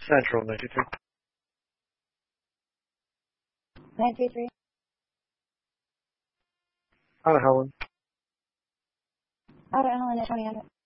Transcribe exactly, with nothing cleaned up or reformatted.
Central ninety-three. nine three three. Out of Helen. Out of Ellen at twenty hundred.